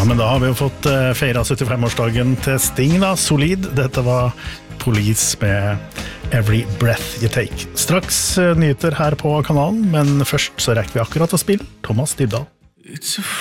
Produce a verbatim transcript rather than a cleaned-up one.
men da har vi jo fått uh, feiret syttifem-årsdagen til Sting da, solid. Dette var Police med Every Breath You Take. Straks uh, nyheter her på kanalen, men først så rekker vi akkurat å spille Thomas Dybdahl.